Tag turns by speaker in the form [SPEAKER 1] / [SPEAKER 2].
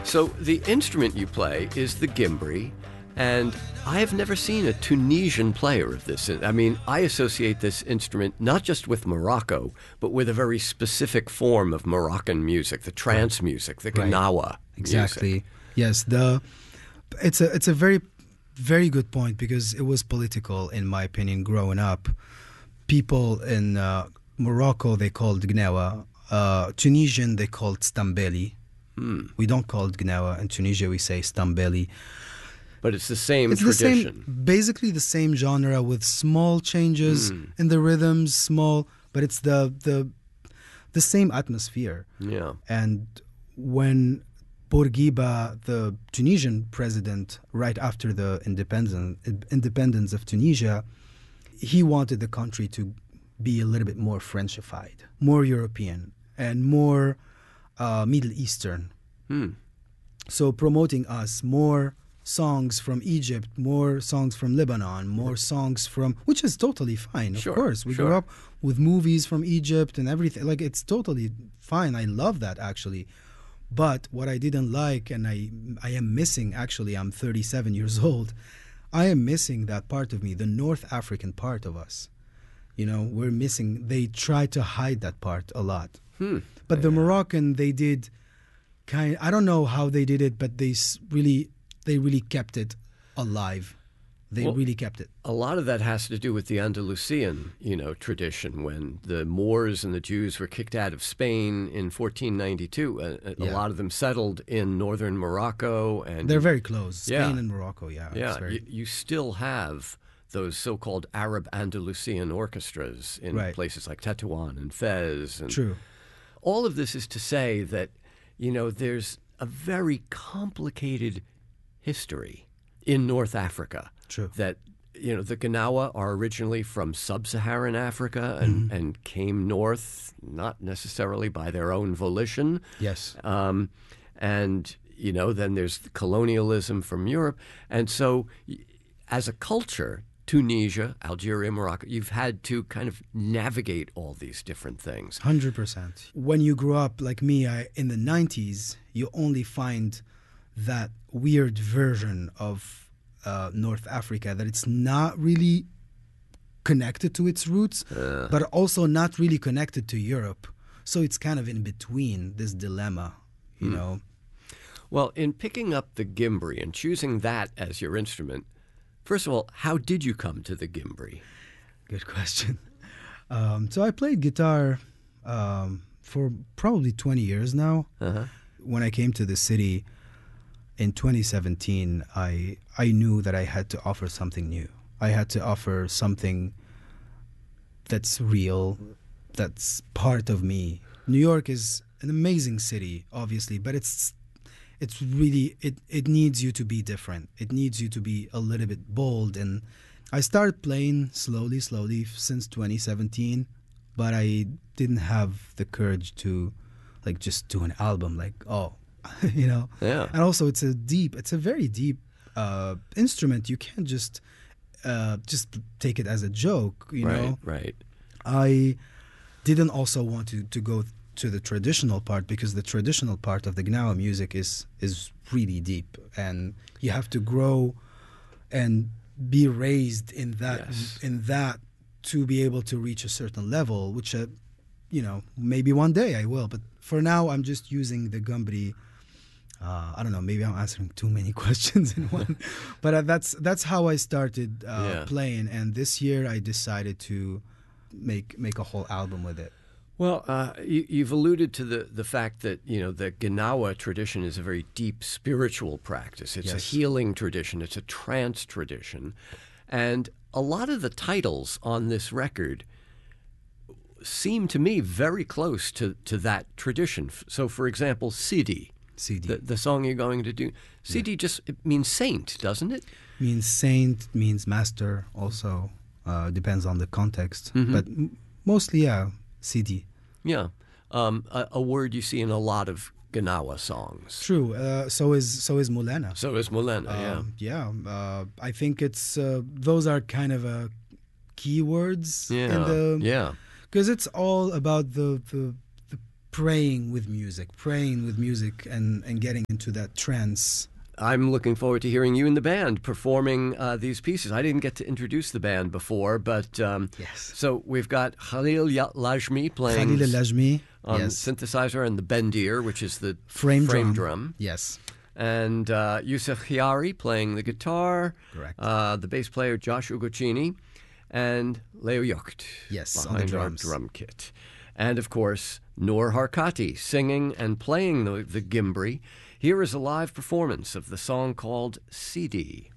[SPEAKER 1] So the instrument you play is the gimbri, and I have never seen a Tunisian player of this. I mean, I associate this instrument not just with Morocco, but with a very specific form of Moroccan music, the trance music, the Gnawa
[SPEAKER 2] Exactly.
[SPEAKER 1] music.
[SPEAKER 2] Yes, it's a very good point, because it was political, in my opinion, growing up. People in Morocco, they called Gnawa. Tunisian, they called Stambeli. We don't call it Gnawa. In Tunisia, we say Stambeli.
[SPEAKER 1] But it's the same
[SPEAKER 2] It's
[SPEAKER 1] tradition.
[SPEAKER 2] basically the same genre with small changes in the rhythms, but it's the same atmosphere.
[SPEAKER 1] Yeah.
[SPEAKER 2] And when Bourguiba, the Tunisian president, right after the independence of Tunisia, he wanted the country to be a little bit more Frenchified, more European, and more Middle Eastern. So promoting us more songs from Egypt, more songs from Lebanon, more songs from, which is totally fine, of course. We grew up with movies from Egypt and everything. Like, it's totally fine. I love that, actually. But what I didn't like, and I am missing, actually, I'm 37 years old, I am missing that part of me, the North African part of us. You know, we're missing, they try to hide that part a lot. But the Moroccan, they did I don't know how they did it, but they really kept it alive. They really kept it.
[SPEAKER 1] A lot of that has to do with the Andalusian, tradition. When the Moors and the Jews were kicked out of Spain in 1492, a lot of them settled in northern Morocco, and
[SPEAKER 2] they're very close. Spain and Morocco,
[SPEAKER 1] You still have those so-called Arab Andalusian orchestras in places like Tetuan and Fez. And
[SPEAKER 2] True.
[SPEAKER 1] All of this is to say that, there's a very complicated history in North Africa.
[SPEAKER 2] True.
[SPEAKER 1] That, the Gnawa are originally from sub-Saharan Africa and came north, not necessarily by their own volition.
[SPEAKER 2] Yes.
[SPEAKER 1] And, then there's the colonialism from Europe. And so as a culture, Tunisia, Algeria, Morocco, you've had to kind of navigate all these different things.
[SPEAKER 2] 100%. When you grew up like me in the 90s, you only find that weird version of North Africa, that it's not really connected to its roots, but also not really connected to Europe. So it's kind of in between, this dilemma, you know.
[SPEAKER 1] Well, in picking up the gimbri and choosing that as your instrument, first of all, how did you come to the gimbri?
[SPEAKER 2] Good question. So I played guitar for probably 20 years now. When I came to the city in 2017, I knew that I had to offer something new. I had to offer something that's real, that's part of me. New York is an amazing city, obviously, but it's really, it needs you to be different. It needs you to be a little bit bold. And I started playing slowly since 2017, but I didn't have the courage to just do an album Yeah. And also it's a very deep instrument. You can't just take it as a joke, you know?
[SPEAKER 1] Right.
[SPEAKER 2] I didn't also want to go to the traditional part, because the traditional part of the Gnawa music is really deep, and you have to grow and be raised in that to be able to reach a certain level, which maybe one day I will, but for now I'm just using the gimbri. I don't know, maybe I'm answering too many questions in one, but that's how I started playing, and this year I decided to make a whole album with it.
[SPEAKER 1] Well, you've alluded to the fact that, the Gnawa tradition is a very deep spiritual practice. It's a healing tradition. It's a trance tradition. And a lot of the titles on this record seem to me very close to that tradition. So, for example, Sidi, the song you're going to do, Sidi it means saint, doesn't it?
[SPEAKER 2] Means saint, means master also. Depends on the context. But mostly, Sidi.
[SPEAKER 1] Yeah. A word you see in a lot of Gnawa songs.
[SPEAKER 2] True. So is Mulana.
[SPEAKER 1] So is Mulana,
[SPEAKER 2] yeah. I think it's those are kind of keywords.
[SPEAKER 1] Yeah.
[SPEAKER 2] Because it's all about the praying with music and getting into that trance.
[SPEAKER 1] I'm looking forward to hearing you and the band performing these pieces. I didn't get to introduce the band before, but
[SPEAKER 2] yes.
[SPEAKER 1] So we've got Khalil Lajmi playing on synthesizer and the bendir, which is the frame drum.
[SPEAKER 2] Yes.
[SPEAKER 1] And Youssef Khiari playing the guitar.
[SPEAKER 2] Correct.
[SPEAKER 1] The bass player Josh Ugochini, and Leo Yocht
[SPEAKER 2] behind
[SPEAKER 1] our drum kit. And of course, Noor Harkati singing and playing the gimbri. Here is a live performance of the song called CD.